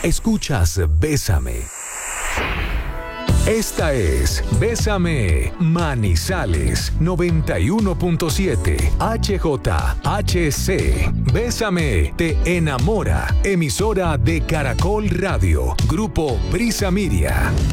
Escuchas Bésame. Esta es Bésame Manizales 91.7 HJHC. Bésame te enamora. Emisora de Caracol Radio. Grupo Prisa Media.